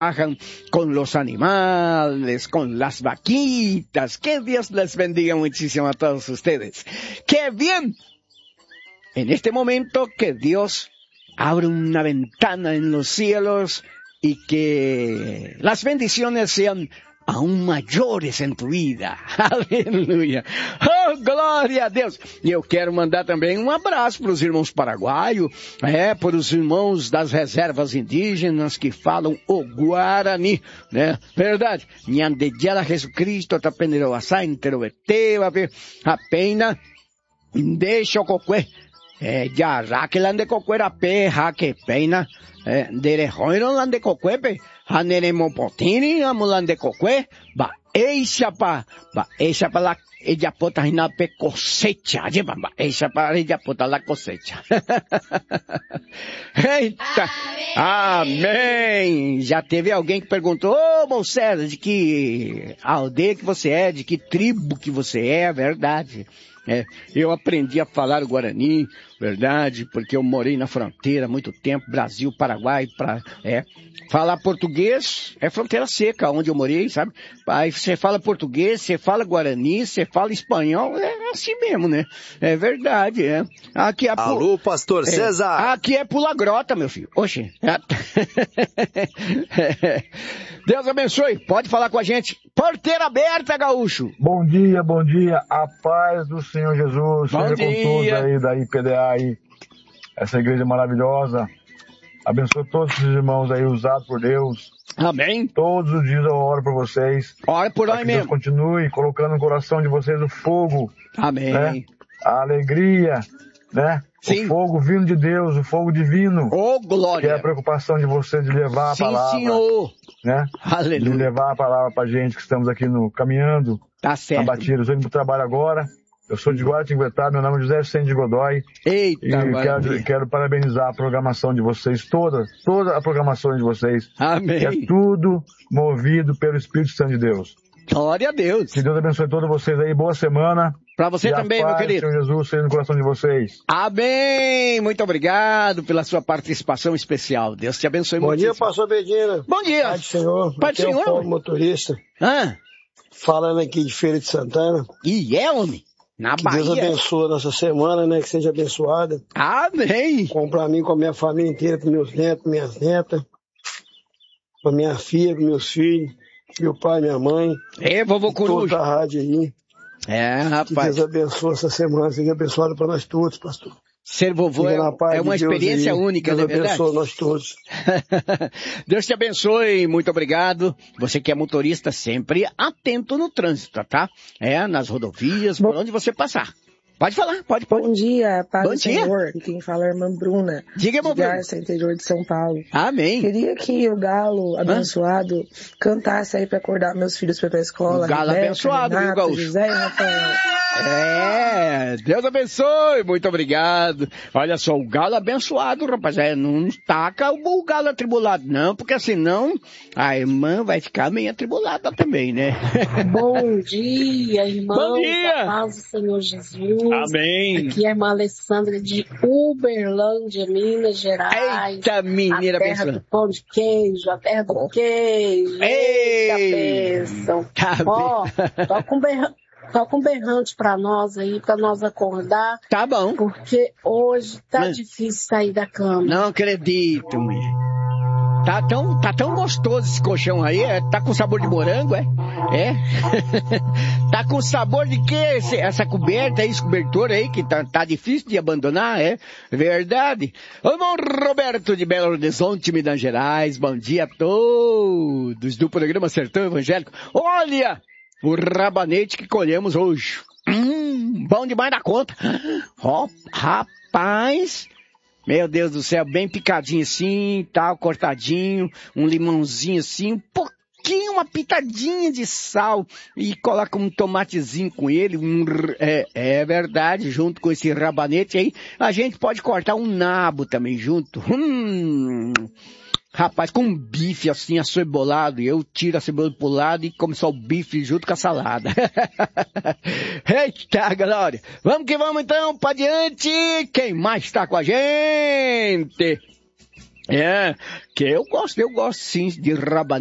con los animales, con las vaquitas. Que Dios les bendiga muchísimo a todos ustedes. ¡Qué bien! En este momento que Dios abre una ventana en los cielos y que las bendiciones sean aún mayores en tu vida. Aleluia. Oh, glória a Deus. E eu quero mandar também um abraço para os irmãos paraguaios, para os irmãos das reservas indígenas que falam o Guarani, né? Verdade. Nhandediala Jesucristo, tapenero assá, interoveteva, a pena, deixa o cocué. Ya que lande cocuera pe, que pena, derejoiro lande cocuepe, haneremo potini, amulande cocué, eixa pa la, ella pota hina pe cosecha, eixa pa ella pota la cosecha. Eita, amém! Já teve alguém que perguntou, Moisés, de que aldeia que você é, de que tribo que você é, verdade. Eu aprendi a falar o Guarani, verdade, porque eu morei na fronteira há muito tempo, Brasil, Paraguai, falar português é fronteira seca, onde eu morei, sabe? Aí você fala português, você fala Guarani, você fala espanhol, é assim mesmo, né? É verdade, é. Aqui é Alô, pastor César! Aqui é pula grota, meu filho. Oxe. Deus abençoe, pode falar com a gente. Porteira aberta, gaúcho. Bom dia, a paz do Senhor Jesus, seja com todos aí da IPDA aí, essa igreja maravilhosa, abençoe todos os irmãos aí usados por Deus. Amém. Todos os dias eu oro por vocês. Ora por nós mesmo. Deus continue colocando no coração de vocês o fogo. Amém. Né? A alegria, né? Sim. O fogo vindo de Deus, o fogo divino. Oh, glória. Que é a preocupação de você de levar a palavra. Sim, Senhor. Né? Aleluia. De levar a palavra pra gente que estamos aqui caminhando. Tá certo. Na batida. Eu estou indo pro trabalho agora. Eu sou de Guaratinguetá, meu nome é José Vicente de Godoy. Eita, e quero parabenizar a programação de vocês, toda a programação de vocês. Amém. Que é tudo movido pelo Espírito Santo de Deus. Glória a Deus. Que Deus abençoe todos vocês aí, boa semana. Para você também, meu querido. Senhor Jesus, seja no coração de vocês. Amém. Muito obrigado pela sua participação especial. Deus te abençoe muito. Bom dia, pastor Bedina. Bom dia. Pai do Senhor. Pai do Senhor. É o Paulo, motorista. Falando aqui de Feira de Santana. E homem. Na Bahia. Deus abençoe a nossa semana, né? Que seja abençoada. Amém. Para mim, com a minha família inteira, com meus netos, minhas netas, com minha filha, com meus filhos, meu pai, minha mãe. Vovô Coruja. Toda a rádio aí. Rapaz. Que Deus abençoe essa semana, seja abençoada para nós todos, pastor. Ser vovô é uma experiência única, não é verdade? Deus abençoe nós todos. Deus te abençoe, muito obrigado. Você que é motorista, sempre atento no trânsito, tá? Nas rodovias, por onde você passar. Pode falar, pode. Bom dia, Pai do dia. Senhor. Quem fala é a irmã Bruna. Diga, irmã Bruna. Garça, interior de São Paulo. Amém. Queria que o galo abençoado cantasse aí para acordar meus filhos para ir pra escola. O galo Rebeca, abençoado, Renato, viu, gaúcho? José e Rafael. Deus abençoe, muito obrigado. Olha só, o galo abençoado, rapaz, não taca o galo atribulado não, porque senão a irmã vai ficar meio atribulada também, né? Bom dia, irmãos. Bom dia. Da paz do Senhor Jesus. Amém. Aqui é a irmã Alessandra de Uberlândia, Minas Gerais. Eita, menina a terra do pão de queijo, a terra do queijo. Eita, bênção. Ó, toca um berrante pra nós aí, pra nós acordar. Tá bom. Porque hoje tá difícil sair da cama. Não acredito, mulher. Tá tão gostoso esse colchão aí, tá com sabor de morango, Tá com sabor de quê? Essa coberta aí, esse cobertor aí, que tá difícil de abandonar, Verdade. Ô, irmão Roberto de Belo Horizonte, Minas Gerais, bom dia a todos do programa Sertão Evangélico. Olha o rabanete que colhemos hoje. Bom demais da conta. Rapaz... Meu Deus do céu, bem picadinho assim, tal, cortadinho, um limãozinho assim, uma pitadinha de sal e coloca um tomatezinho com ele, é verdade, junto com esse rabanete aí, a gente pode cortar um nabo também junto. Rapaz, com um bife assim, acebolado, eu tiro a cebola pro lado e como só o bife junto com a salada. Eita, glória! Vamos que vamos então, para diante! Quem mais está com a gente? Que eu gosto sim de rabanete.